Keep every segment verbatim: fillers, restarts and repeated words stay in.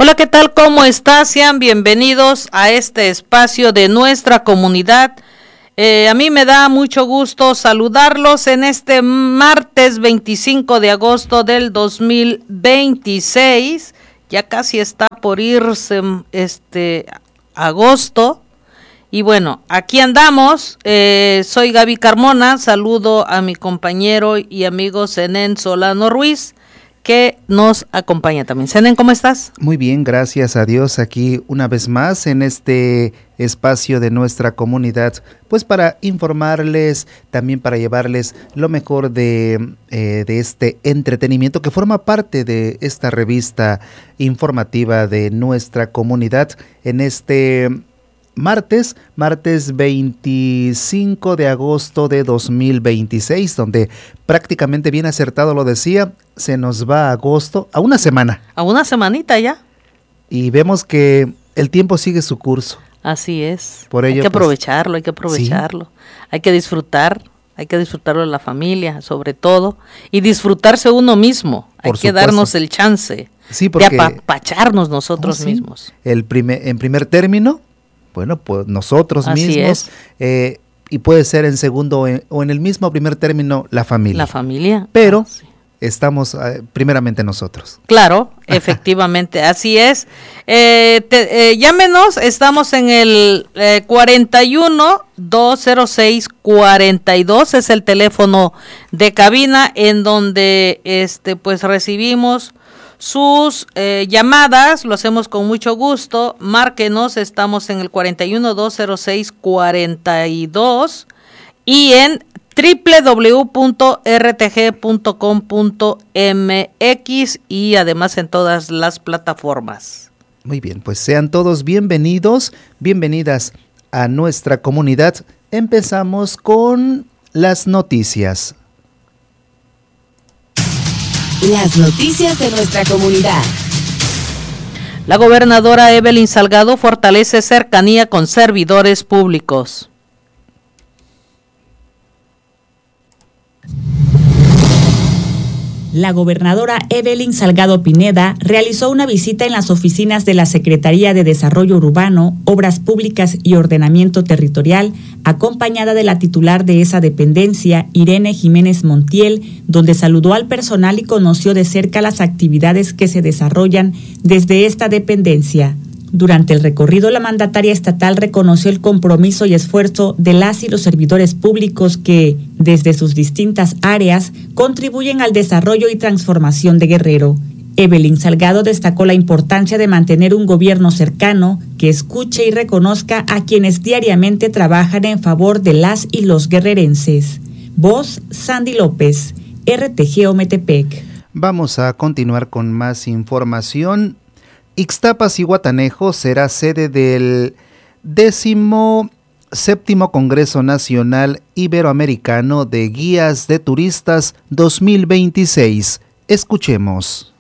Hola, ¿qué tal? ¿Cómo estás? Sean bienvenidos a este espacio de nuestra comunidad. Eh, a mí me da mucho gusto saludarlos en este martes veinticinco de agosto del dos mil veintiséis. Ya casi está por irse este agosto. Y bueno, aquí andamos. Eh, soy Gaby Carmona. Saludo a mi compañero y amigo Zenén Solano Ruiz, que nos acompaña también. Zenén, ¿cómo estás? Muy bien, gracias a Dios, aquí una vez más en este espacio de nuestra comunidad, pues para informarles, también para llevarles lo mejor de, eh, de este entretenimiento que forma parte de esta revista informativa de nuestra comunidad en este martes, martes veinticinco de agosto de dos mil veintiséis, donde prácticamente bien acertado lo decía, se nos va a agosto, a una semana. A una semanita ya. Y vemos que el tiempo sigue su curso. Así es. Por ello, hay que pues, aprovecharlo, hay que aprovecharlo. Sí. Hay que disfrutar, hay que disfrutarlo de la familia, sobre todo, y disfrutarse uno mismo. Por hay supuesto. Que darnos el chance sí, porque, de apapacharnos nosotros oh, sí. mismos. El primer, en primer término, bueno, pues nosotros Así mismos, eh, y puede ser en segundo en, o en el mismo primer término la familia. La familia. Pero ah, sí. estamos eh, primeramente nosotros. Claro, efectivamente, así es. Eh, te, eh, llámenos, estamos en el eh, cuarenta y uno, doscientos seis, cuarenta y dos, es el teléfono de cabina en donde este pues recibimos sus eh, llamadas, lo hacemos con mucho gusto. Márquenos, estamos en el cuarenta y uno, doscientos seis, cuarenta y dos y en doble u doble u doble u punto r t g punto com punto m x y además en todas las plataformas. Muy bien, pues sean todos bienvenidos, bienvenidas a nuestra comunidad. Empezamos con las noticias. Las noticias de nuestra comunidad. La gobernadora Evelyn Salgado fortalece cercanía con servidores públicos. La gobernadora Evelyn Salgado Pineda realizó una visita en las oficinas de la Secretaría de Desarrollo Urbano, Obras Públicas y Ordenamiento Territorial, acompañada de la titular de esa dependencia, Irene Jiménez Montiel, donde saludó al personal y conoció de cerca las actividades que se desarrollan desde esta dependencia. Durante el recorrido, la mandataria estatal reconoció el compromiso y esfuerzo de las y los servidores públicos que, desde sus distintas áreas, contribuyen al desarrollo y transformación de Guerrero. Evelyn Salgado destacó la importancia de mantener un gobierno cercano que escuche y reconozca a quienes diariamente trabajan en favor de las y los guerrerenses. Voz, Sandy López, R T G Ometepec. Vamos a continuar con más información. Ixtapas-Zihuatanejo será sede del décimo séptimo Congreso Nacional Iberoamericano de Guías de Turistas dos mil veintiséis. Escuchemos.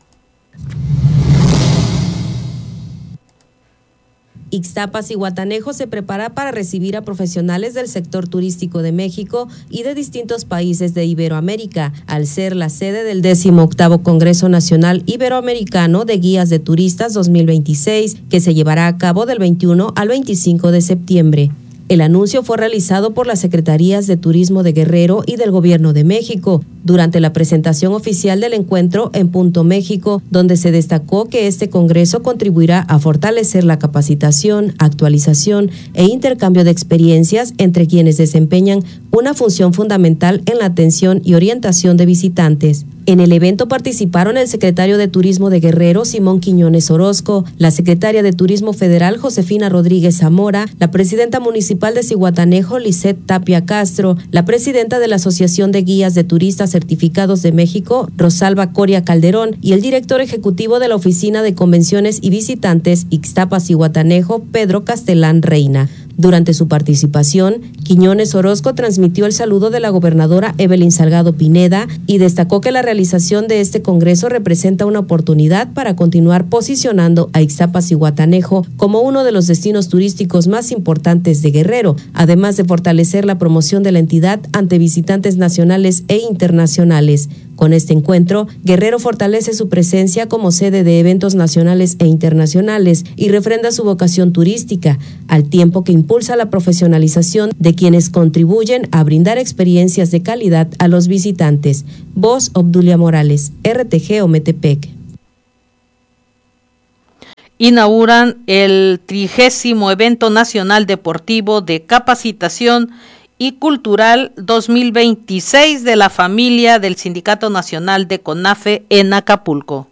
Ixtapas-Zihuatanejo se prepara para recibir a profesionales del sector turístico de México y de distintos países de Iberoamérica, al ser la sede del décimo octavo Congreso Nacional Iberoamericano de Guías de Turistas dos mil veintiséis, que se llevará a cabo del veintiuno al veinticinco de septiembre. El anuncio fue realizado por las Secretarías de Turismo de Guerrero y del Gobierno de México durante la presentación oficial del encuentro en Punto México, donde se destacó que este congreso contribuirá a fortalecer la capacitación, actualización e intercambio de experiencias entre quienes desempeñan una función fundamental en la atención y orientación de visitantes. En el evento participaron el secretario de Turismo de Guerrero, Simón Quiñones Orozco, la secretaria de Turismo Federal, Josefina Rodríguez Zamora, la presidenta municipal de Zihuatanejo, Lisette Tapia Castro, la presidenta de la Asociación de Guías de Turistas Certificados de México, Rosalba Coria Calderón, y el director ejecutivo de la Oficina de Convenciones y Visitantes, Ixtapas-Zihuatanejo, Pedro Castelán Reina. Durante su participación, Quiñones Orozco transmitió el saludo de la gobernadora Evelyn Salgado Pineda y destacó que la realización de este congreso representa una oportunidad para continuar posicionando a Ixtapas-Zihuatanejo como uno de los destinos turísticos más importantes de Guerrero, además de fortalecer la promoción de la entidad ante visitantes nacionales e internacionales. Con este encuentro, Guerrero fortalece su presencia como sede de eventos nacionales e internacionales y refrenda su vocación turística, al tiempo que impulsa la profesionalización de quienes contribuyen a brindar experiencias de calidad a los visitantes. Voz Obdulia Morales, R T G Ometepec. Inauguran el trigésimo evento nacional deportivo de capacitación y cultural dos mil veintiséis de la familia del Sindicato Nacional de CONAFE en Acapulco.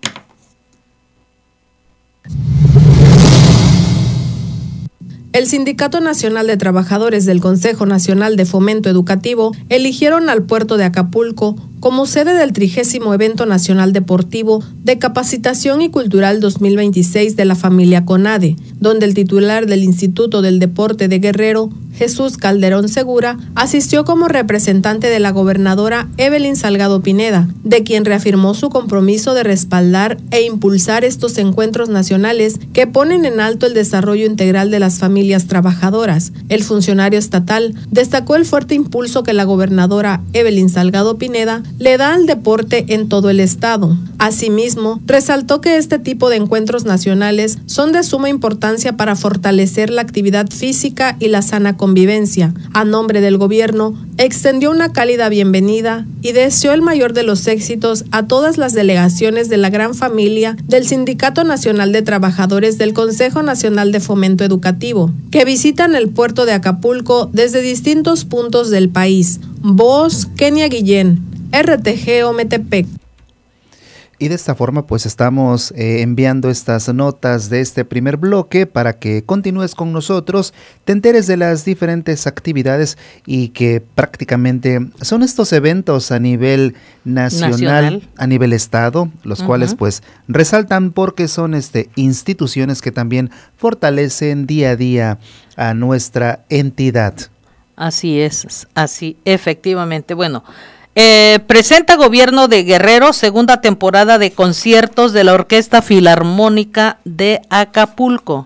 El Sindicato Nacional de Trabajadores del Consejo Nacional de Fomento Educativo eligieron al puerto de Acapulco como sede del trigésimo evento nacional deportivo de capacitación y cultural dos mil veintiséis de la familia CONADE, donde el titular del Instituto del Deporte de Guerrero, Jesús Calderón Segura, asistió como representante de la gobernadora Evelyn Salgado Pineda, de quien reafirmó su compromiso de respaldar e impulsar estos encuentros nacionales que ponen en alto el desarrollo integral de las familias trabajadoras. El funcionario estatal destacó el fuerte impulso que la gobernadora Evelyn Salgado Pineda le da al deporte en todo el estado. Asimismo, resaltó que este tipo de encuentros nacionales son de suma importancia para fortalecer la actividad física y la sana convivencia. A nombre del gobierno, extendió una cálida bienvenida y deseó el mayor de los éxitos a todas las delegaciones de la gran familia del Sindicato Nacional de Trabajadores del Consejo Nacional de Fomento Educativo, que visitan el puerto de Acapulco desde distintos puntos del país. Voz Kenia Guillén, R T G Ometepec. Y de esta forma pues estamos eh, enviando estas notas de este primer bloque para que continúes con nosotros, te enteres de las diferentes actividades y que prácticamente son estos eventos a nivel nacional, nacional. a nivel estado, los uh-huh. cuales pues resaltan porque son este instituciones que también fortalecen día a día a nuestra entidad. Así es, así efectivamente. Bueno, Eh, presenta Gobierno de Guerrero segunda temporada de conciertos de la Orquesta Filarmónica de Acapulco.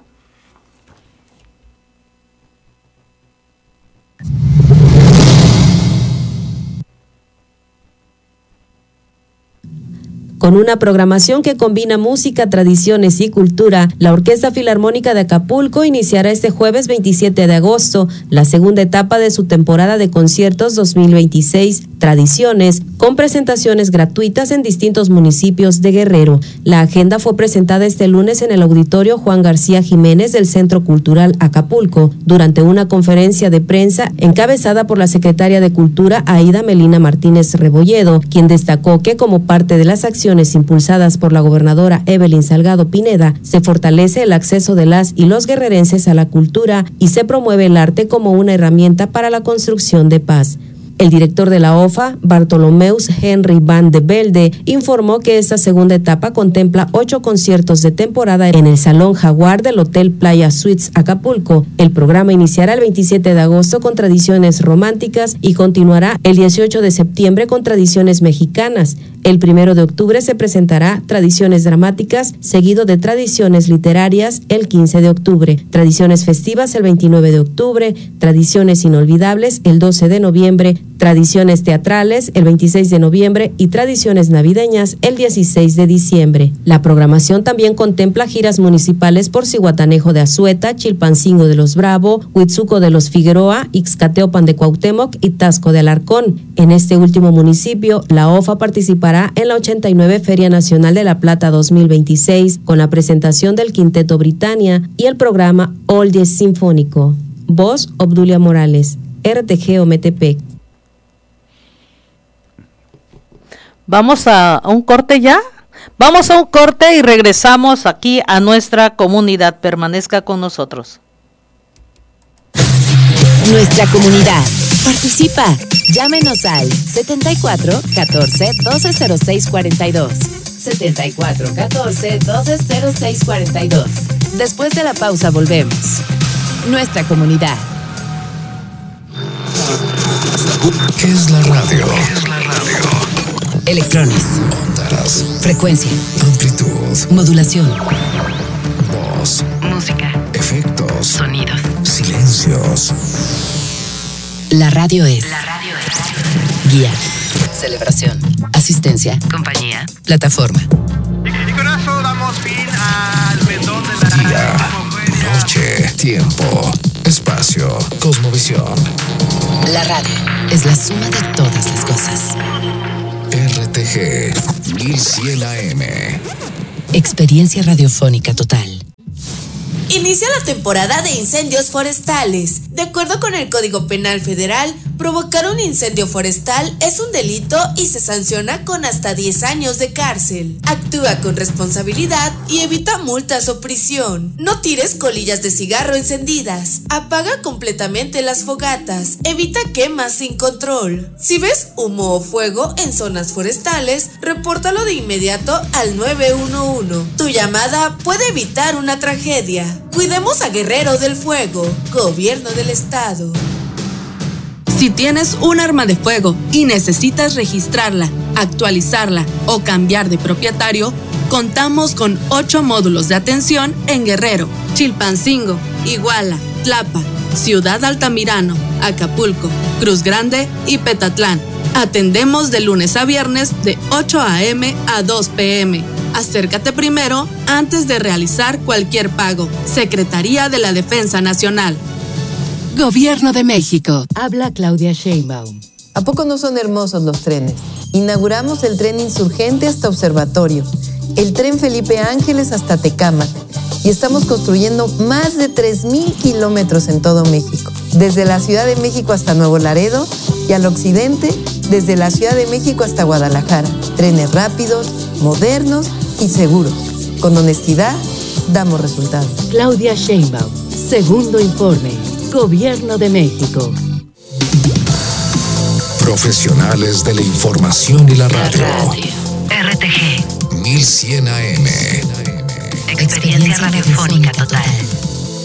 Con una programación que combina música, tradiciones y cultura, la Orquesta Filarmónica de Acapulco iniciará este jueves veintisiete de agosto la segunda etapa de su temporada de conciertos dos mil veintiséis, Tradiciones, con presentaciones gratuitas en distintos municipios de Guerrero. La agenda fue presentada este lunes en el Auditorio Juan García Jiménez del Centro Cultural Acapulco, durante una conferencia de prensa encabezada por la secretaria de Cultura, Aida Melina Martínez Rebolledo, quien destacó que como parte de las acciones impulsadas por la gobernadora Evelyn Salgado Pineda, se fortalece el acceso de las y los guerrerenses a la cultura y se promueve el arte como una herramienta para la construcción de paz. El director de la O F A, Bartolomeus Henry Van de Velde, informó que esta segunda etapa contempla ocho conciertos de temporada en el Salón Jaguar del Hotel Playa Suites Acapulco. El programa iniciará el veintisiete de agosto con tradiciones románticas y continuará el dieciocho de septiembre con tradiciones mexicanas. El primero de octubre se presentará Tradiciones Dramáticas, seguido de Tradiciones Literarias el quince de octubre, Tradiciones Festivas el veintinueve de octubre, Tradiciones Inolvidables el doce de noviembre, Tradiciones Teatrales el veintiséis de noviembre y Tradiciones Navideñas el dieciséis de diciembre. La programación también contempla giras municipales por Zihuatanejo de Azueta, Chilpancingo de los Bravo, Huitzuco de los Figueroa, Ixcateopan de Cuauhtémoc y Tasco de Alarcón. En este último municipio, la O F A participará en la ochenta y nueve Feria Nacional de la Plata dos mil veintiséis con la presentación del Quinteto Britannia y el programa All Jazz Sinfónico. Voz Obdulia Morales, R T G Ometepec. Vamos a un corte ya. Vamos a un corte y regresamos aquí a nuestra comunidad. Permanezca con nosotros. Nuestra comunidad. Participa. Llámenos al setenta y cuatro catorce doce cero seis cuarenta y dos. setenta y cuatro catorce doce cero seis cuarenta y dos. Después de la pausa volvemos. Nuestra comunidad. ¿Qué es la radio? ¿Qué es la radio? Electrones. Ondas. Frecuencia. Amplitud. Modulación. Voz. Música. Efectos. Sonidos. Silencios. La radio es. La radio es. Guía. Celebración. asistencia, compañía, plataforma. Y con eso damos fin al pendón de la... Día, noche, tiempo, espacio, cosmovisión. La radio es la suma de todas las cosas. R T G mil cien A M. Experiencia radiofónica total. Inicia la temporada de incendios forestales. De acuerdo con el Código Penal Federal, provocar un incendio forestal es un delito y se sanciona con hasta diez años de cárcel. Actúa con responsabilidad y evita multas o prisión. No tires colillas de cigarro encendidas. Apaga completamente las fogatas. Evita quemas sin control. Si ves humo o fuego en zonas forestales, repórtalo de inmediato al nueve uno uno. Tu llamada puede evitar una tragedia. Cuidemos a Guerrero del Fuego, Gobierno del Estado. Si tienes un arma de fuego y necesitas registrarla, actualizarla o cambiar de propietario, contamos con ocho módulos de atención en Guerrero, Chilpancingo, Iguala, Tlapa, Ciudad Altamirano, Acapulco, Cruz Grande y Petatlán. Atendemos de lunes a viernes de ocho a eme a dos pe eme. Acércate primero antes de realizar cualquier pago. Secretaría de la Defensa Nacional. Gobierno de México. Habla Claudia Sheinbaum. ¿A poco no son hermosos los trenes? Inauguramos el tren Insurgente hasta Observatorio, el tren Felipe Ángeles hasta Tecámac, y estamos construyendo más de tres mil kilómetros en todo México, desde la Ciudad de México hasta Nuevo Laredo y al occidente, desde la Ciudad de México hasta Guadalajara. Trenes rápidos, modernos y seguros. Con honestidad, damos resultados. Claudia Sheinbaum. Segundo informe. Gobierno de México. Profesionales de la información y la radio. La radio. R T G mil cien A M. Experiencia radiofónica total.